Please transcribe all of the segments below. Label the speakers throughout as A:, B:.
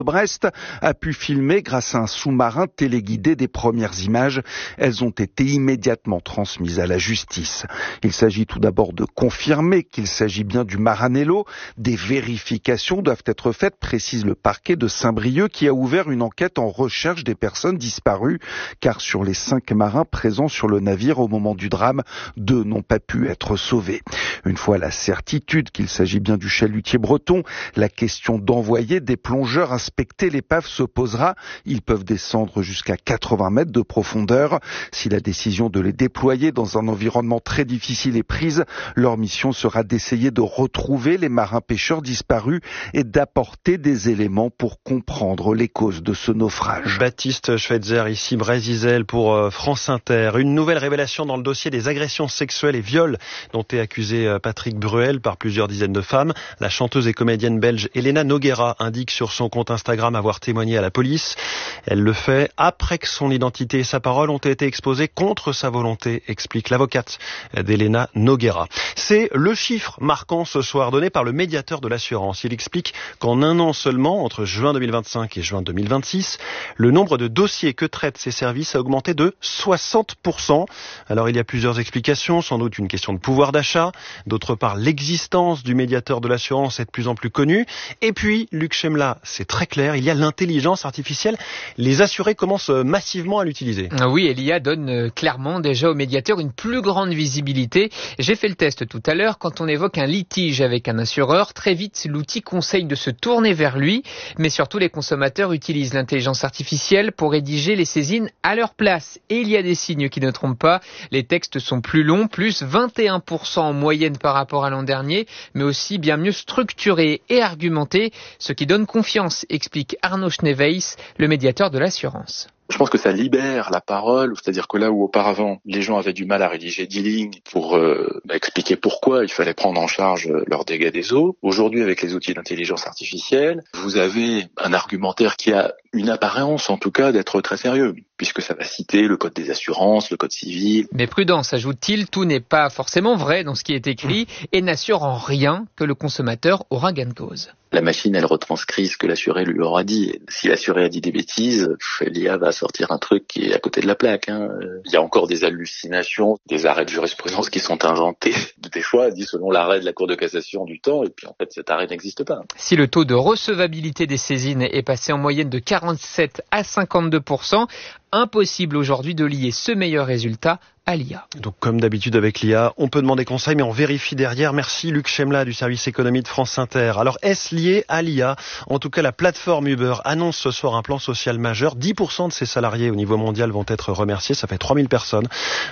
A: Brest a pu filmer grâce à un sous-marin téléguidé des premières images. Elles ont été immédiatement transmises à la justice. Il s'agit tout d'abord de confirmer qu'il s'agit bien du Maranello. Des vérifications doivent être faites, précise le parquet de Saint-Brieuc qui a ouvert une enquête en recherche des personnes disparues. Car sur les 5 marins présents sur le navire au moment du drame, 2 n'ont pas pu être sauvés. Une fois la certitude qu'il s'agit bien du chalutier breton, la question d'envoyer des plongeurs inspecter l'épave se posera. Ils peuvent descendre jusqu'à 80 mètres de profondeur. Si la décision de les déployer dans un environnement très difficile est prise, leur mission sera d'essayer de retrouver les marins pêcheurs disparus et d'apporter des éléments pour comprendre les causes de ce naufrage.
B: Baptiste Schweitzer, ici Brésil pour France Inter. Une nouvelle révélation dans le dossier des agressions sexuelles et viols dont est accusé Patrick Bruel par plusieurs dizaines de femmes. La chanteuse et comédienne belge Elena Nogueira indique sur son compte Instagram avoir témoigné à la police. Elle le fait après que son identité et sa parole ont été exposées contre sa volonté, explique l'avocate d'Elena Nogueira. C'est le chiffre marquant ce soir donné par le médiateur de l'assurance. Il explique qu'en un an seulement, entre juin 2025 et juin 2026, le nombre de dossiers que traitent ces services a augmenté de 60%. Alors il y a plusieurs explications, sans doute une question de pouvoir d'achat, d'autre part l'existence du médiateur de l'assurance est de plus en plus connue, et puis Luc Chemla, c'est très clair, il y a l'intelligence artificielle. Les assurés commencent massivement à l'utiliser.
C: Oui, l'IA donne clairement déjà au médiateur une plus grande visibilité. J'ai fait le test tout à l'heure. Quand on évoque un litige avec un assureur, très vite, l'outil conseille de se tourner vers lui. Mais surtout, les consommateurs utilisent l'intelligence artificielle pour rédiger les saisines à leur place. Et il y a des signes qui ne trompent pas. Les textes sont plus longs, plus 21% en moyenne par rapport à l'an dernier, mais aussi bien mieux structurés et argumentés, ce qui donne confiance, explique Arnaud Schneeweis, le médiateur de l'assurance.
D: Je pense que ça libère la parole, c'est-à-dire que là où auparavant les gens avaient du mal à rédiger 10 lignes pour expliquer pourquoi il fallait prendre en charge leurs dégâts des eaux, aujourd'hui avec les outils d'intelligence artificielle, vous avez un argumentaire qui a une apparence en tout cas d'être très sérieux, puisque ça va citer le code des assurances, le code civil.
C: Mais prudence, ajoute-t-il, tout n'est pas forcément vrai dans ce qui est écrit et n'assure en rien que le consommateur aura gain de cause.
D: La machine, elle retranscrit ce que l'assuré lui aura dit. Si l'assuré a dit des bêtises, l'IA va sortir un truc qui est à côté de la plaque. Il y a encore des hallucinations, des arrêts de jurisprudence qui sont inventés. Des fois, dit selon l'arrêt de la Cour de cassation du temps, et puis en fait, cet arrêt n'existe pas.
C: Si le taux de recevabilité des saisines est passé en moyenne de 47 à 52%, impossible aujourd'hui de lier ce meilleur résultat à l'IA.
B: Donc comme d'habitude avec l'IA, on peut demander conseil, mais on vérifie derrière. Merci Luc Chemla du service économie de France Inter. Alors est-ce lié à l'IA ? En tout cas, la plateforme Uber annonce ce soir un plan social majeur. 10% de ses salariés au niveau mondial vont être remerciés. Ça fait 3000 personnes.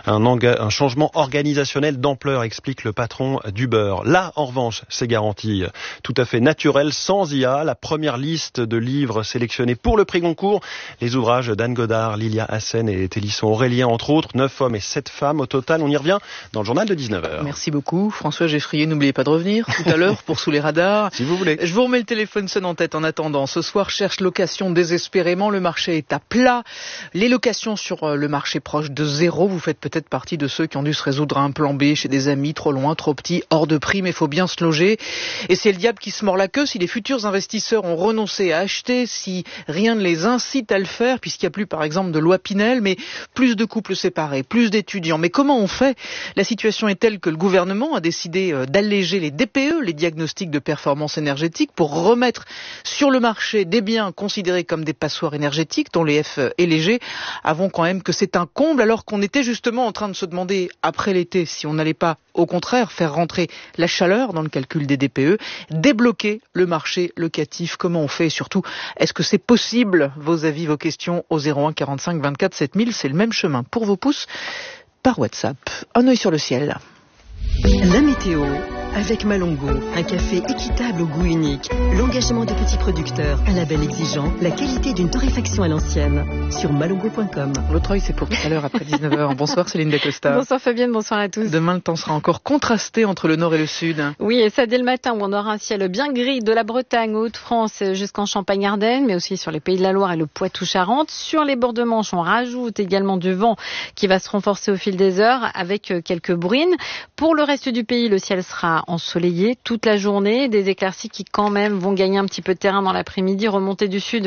B: Un changement organisationnel d'ampleur, explique le patron d'Uber. Là, en revanche, c'est garanti tout à fait naturel, sans IA. La première liste de livres sélectionnés pour le prix Goncourt. Les ouvrages d'Anne Godard, Lilia Hassen et Télisson Aurélien, entre autres. 9 hommes et 7 femmes au total. On y revient dans le journal de 19h.
E: Merci beaucoup. François Geffrier, n'oubliez pas de revenir tout à l'heure pour Sous les radars.
B: Si vous voulez.
E: Je vous remets le téléphone sonne en tête en attendant. Ce soir, cherche location désespérément. Le marché est à plat. Les locations sur le marché proche de zéro. Vous faites peut-être partie de ceux qui ont dû se résoudre à un plan B chez des amis trop loin, trop petits, hors de prix, mais il faut bien se loger. Et c'est le diable qui se mord la queue si les futurs investisseurs ont renoncé à acheter, si rien ne les incite à le faire, puisqu'il n'y a plus par exemple de loi Pinel, mais plus de couples séparés, plus d'étudiants. Mais comment on fait ? La situation est telle que le gouvernement a décidé d'alléger les DPE, les diagnostics de performance énergétique, pour remettre sur le marché des biens considérés comme des passoires énergétiques, dont les F et les G. Avouons quand même que c'est un comble, alors qu'on était justement en train de se demander, après l'été, si on n'allait pas, au contraire, faire rentrer la chaleur dans le calcul des DPE, débloquer le marché locatif. Comment on fait ? Et surtout, est-ce que c'est possible ? Vos avis, vos questions au 01 45 24 7000, c'est le même chemin pour vos pouces par WhatsApp. Un œil sur le ciel.
F: La météo avec Malongo, un café équitable au goût unique, l'engagement de petits producteurs, un label exigeant, la qualité d'une torréfaction à l'ancienne. Sur malongo.com.
E: L'autre œil, c'est pour tout à l'heure après 19h. Bonsoir Céline Dacosta.
G: Bonsoir Fabienne, bonsoir à tous.
E: Demain, le temps sera encore contrasté entre le nord et le sud.
G: Oui, et ça dès le matin où on aura un ciel bien gris de la Bretagne aux Hauts-de-France jusqu'en Champagne-Ardenne, mais aussi sur les Pays de la Loire et le Poitou-Charentes. Sur les bords de Manche, on rajoute également du vent qui va se renforcer au fil des heures avec quelques bruines. Pour le reste du pays, le ciel sera ensoleillé toute la journée, des éclaircies qui quand même vont gagner un petit peu de terrain dans l'après-midi, remontée du sud